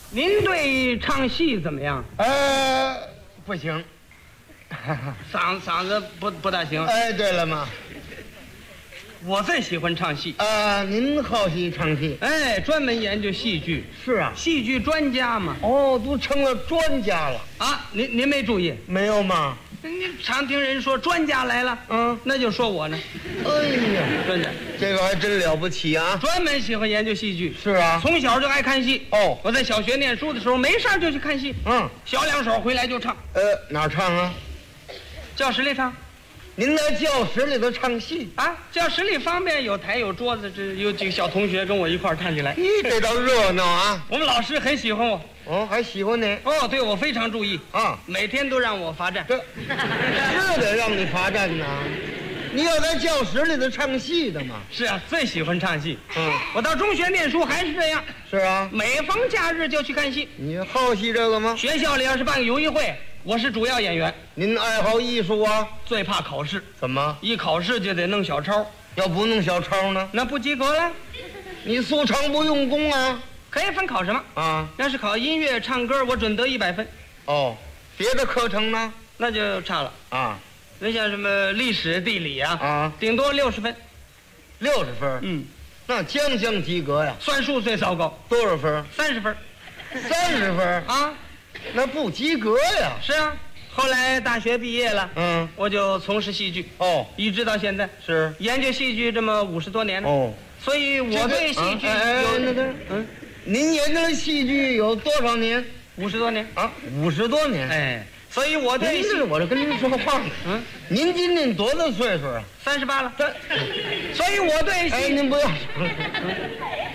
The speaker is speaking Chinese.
您对唱戏怎么样？ 不行。 嗓子不大行。 哎，对了嘛。 我最喜欢唱戏。 您好戏唱戏？ 哎，专门研究戏剧。 是啊， 戏剧专家嘛。 哦，都成了专家了啊！您没注意？ 没有吗？ 您常听人说专家来了，那就说我呢。 哎呀， 真的， 这个还真了不起啊！ 专门喜欢研究戏剧。 是啊， 从小就爱看戏。 哦， 我在小学念书的时候，没事就去看戏。小两手回来就唱。 哪儿唱啊？ 教室里唱。 您在教室里头唱戏啊？教室里方便，有台有桌子，这有几个小同学跟我一块唱起来。 这倒热闹啊！ 我们老师很喜欢我。 哦，还喜欢你？ 哦，对我非常注意啊， 每天都让我罚站。 这是得让你罚站呐！你要在教室里头唱戏的嘛？ 是啊，最喜欢唱戏。我到中学念书还是这样。 是啊， 每逢假日就去看戏。 你好戏这个吗？ 学校里要是办个游艺会，我是主要演员。 您爱好艺术啊？ 最怕考试。 怎么？ 一考试就得弄小抄， 要不弄小抄呢？ 那不及格了。 你素常不用功啊？ 可以分考什么啊？ 要是考音乐、唱歌，我准得100分。 哦，别的课程呢？ 那就差了啊。 那像什么历史、地理啊，顶多60分。 60分？那将及格呀。 算术最糟糕， 多少分 ？30分。 30分啊？ 那不及格呀。 是啊。后来大学毕业了，我就从事戏剧。 哦， 一直到现在是研究戏剧这么50多年了。 哦， 所以我对戏剧有您研究了戏剧有多少年 ？50多年啊，50多年。 哎，所以我对戏， 我这跟您说话呢。您今年多大岁数啊 ？38了。所以我对戏， 哎，您不要说了。